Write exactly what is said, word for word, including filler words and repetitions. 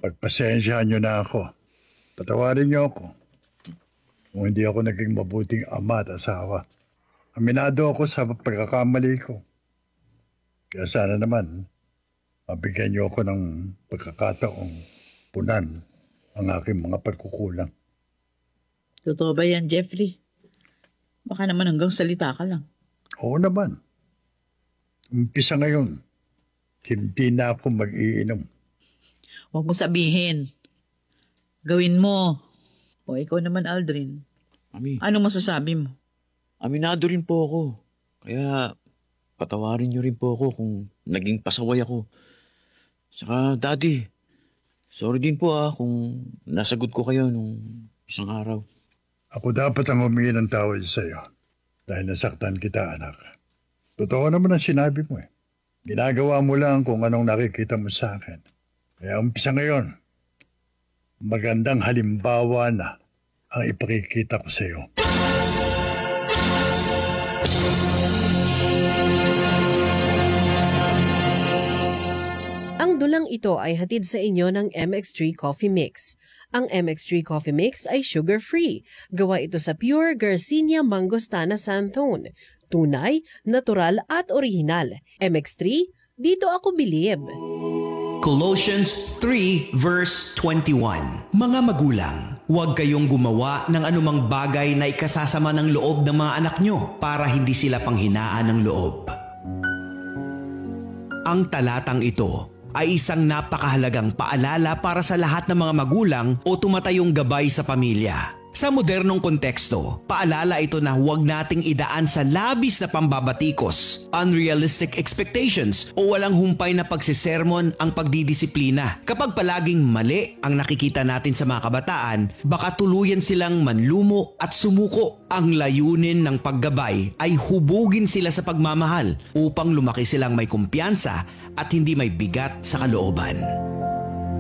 Pagpasensyahan niyo na ako. Patawarin niyo ako kung hindi ako naging mabuting ama at asawa. Aminado ako sa pagkakamali ko. Kaya sana naman, mabigyan niyo ako ng pagkakataong punan ang aking mga pagkukulang. Totoo ba yan, Jeffrey? Baka naman hanggang salita ka lang. Oo naman. Umpisa ngayon, hindi na ako mag-iinom. Huwag mo sabihin. Gawin mo. O ikaw naman, Aldrin. Mami, Anong masasabi mo? aminado rin po ako. Kaya patawarin niyo rin po ako kung naging pasaway ako. Saka, Daddy, sorry din po ah kung nasagot ko kayo nung isang araw. Ako dapat ang humingi ng tawad sa iyo dahil nasaktan kita, anak. Totoo naman ang sinabi mo eh. Ginagawa mo lang kung anong nakikita mo sa akin. Kaya umpisa ngayon, magandang halimbawa na ang ipakikita ko sa iyo. Ang dulang ito ay hatid sa inyo ng M X three Coffee Mix. Ang M X three Coffee Mix ay sugar-free. Gawa ito sa pure Garcinia Mangostana Santhone. Tunay, natural at orihinal. M X three, dito ako bilib. Colossians three verse twenty-one. Mga magulang, huwag kayong gumawa ng anumang bagay na ikasasama ng loob ng mga anak nyo para hindi sila panghinaan ng loob. Ang talatang ito ay isang napakahalagang paalala para sa lahat ng mga magulang o tumatayong gabay sa pamilya. Sa modernong konteksto, paalala ito na huwag nating idaan sa labis na pambabatikos, unrealistic expectations o walang humpay na pagsisermon ang pagdidisiplina. Kapag palaging mali ang nakikita natin sa mga kabataan, baka tuluyan silang manlumo at sumuko. Ang layunin ng paggabay ay hubugin sila sa pagmamahal upang lumaki silang may kumpiyansa at hindi may bigat sa kalooban.